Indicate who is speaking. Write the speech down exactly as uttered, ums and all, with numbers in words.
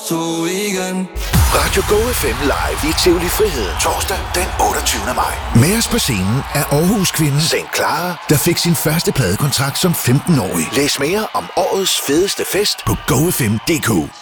Speaker 1: to igen.
Speaker 2: Radio Go F M live i Tivoli Friheden torsdag den otteogtyvende maj. Med os på scenen er Aarhus-kvinden Saint Clara, der fik sin første pladekontrakt som femten-årig. Læs mere om årets fedeste fest på go f m punktum d k.